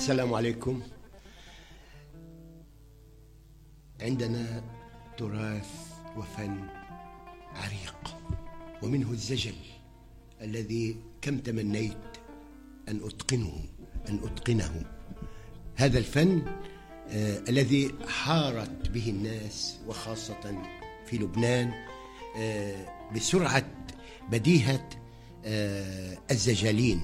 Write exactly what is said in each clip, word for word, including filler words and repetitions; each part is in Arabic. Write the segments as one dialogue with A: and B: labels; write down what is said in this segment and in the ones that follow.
A: السلام عليكم. عندنا تراث وفن عريق، ومنه الزجل الذي كم تمنيت أن أتقنه أن أتقنه هذا الفن آه الذي حارت به الناس، وخاصة في لبنان، آه بسرعة بديهة آه الزجالين.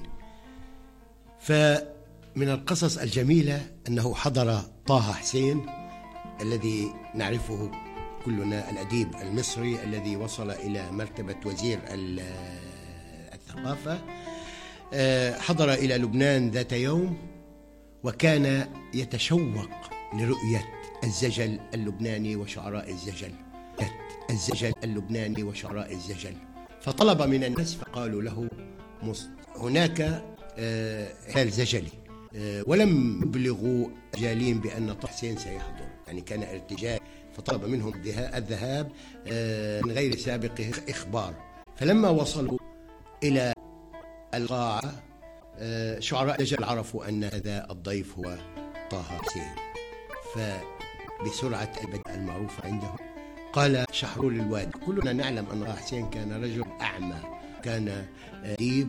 A: فمن القصص الجميلة أنه حضر طه حسين الذي نعرفه كلنا، الأديب المصري الذي وصل إلى مرتبة وزير الثقافة، حضر إلى لبنان ذات يوم، وكان يتشوق لرؤية الزجل اللبناني وشعراء الزجل الزجل اللبناني وشعراء الزجل فطلب من الناس، فقالوا له هناك هال زجلي، ولم يبلغوا جالين بأن طه حسين سيحضر، يعني كان ارتجال، فطلب منهم الذهاب من غير سابق إخبار. فلما وصلوا إلى القاعة شعراء الزجل عرفوا أن هذا الضيف هو طه حسين، فبسرعة البدء المعروفة عنده قال شحرور الوادي. كلنا نعلم أن طه حسين كان رجل أعمى، كان أديب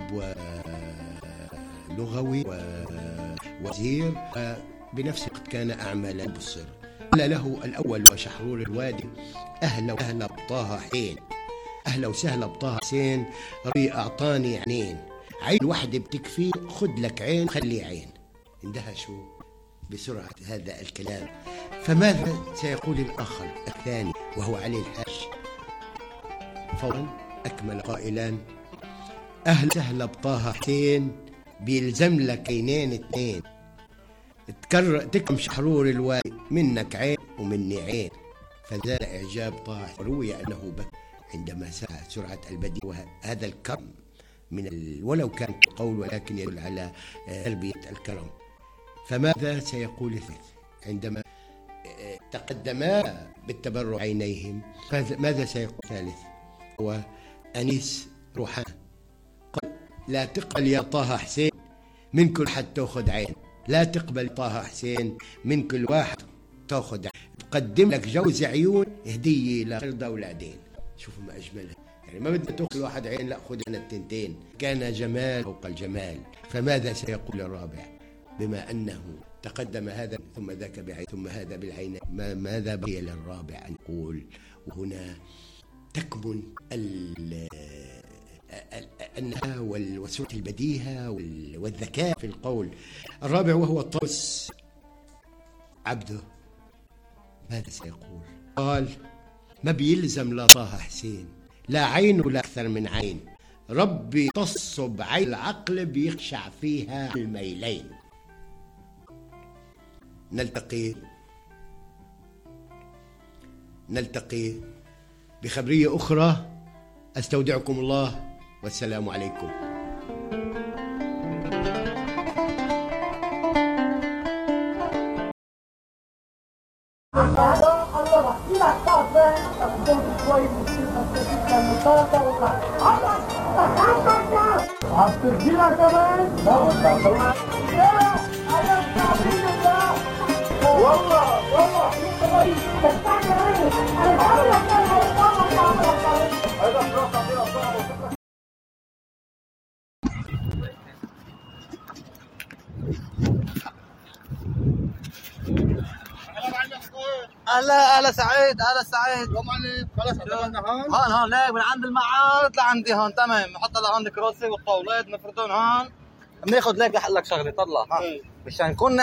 A: ولغوي ووزير، بنفس الوقت كان أعمى لا يبصر. قال له الأول وشحرور الوادي أهلا وسهلا بطه حسين، أهلا وسهلا بطه حسين، ربي أعطاني عينين، عين واحدة بتكفي، خد لك عين خلي عين. اندهشوا بسرعة هذا الكلام. فماذا سيقول الآخر الثاني وهو علي الحاج؟ فورا أكمل قائلا أهلا وسهلا بطه حسين، بيلزم لك عينين اتنين، تكرر تكم شحرور الوادي، منك عين ومني عين. فزال إعجاب طه. روي أنه بكى عندما سمع سرعة البديع، وهذا الكرم من ال... ولو كان قول، ولكن يدل على تربية الكرم. فماذا سيقول الثالث عندما تقدما بالتبرع عينيهم؟ ماذا سيقول الثالث؟ هو أنيس روحان. قال لا تقبل يا طه حسين من كل حد تأخذ عين، لا تقبل طه حسين من كل واحد تأخذ عين، تقدم لك جوز عيون هدية لخرده أولادين. شوفوا ما أجملها، يعني ما بدنا تأخذ واحد عين، لا خذ لنا التنتين. كان جمال فوق الجمال. فماذا سيقول الرابع؟ بما أنه تقدم هذا ثم ذاك بعين ثم هذا بالعين، ما ماذا بقي للرابع أن يقول؟ وهنا تكمن النهى وسرعة البديهة والذكاء في القول. الرابع وهو الطوس عبده، ماذا سيقول؟ قال ما بيلزم لطه حسين لا عين ولا أكثر من عين، ربي تصب عين العقل بيخشع فيها الميلين. نلتقي نلتقي بخبرية أخرى. أستودعكم الله والسلام عليكم.
B: والله والله
C: اهلا اهلا سعيد اهلا سعيد.
B: يا معلم خلص عندنا هون
C: هون هون ليك من عند المعارض لعندي هون تمام. نحط لهون الكراسي والطاولات نفردهم هون، بناخذ ليك لك شغله طلع ها مشان نكون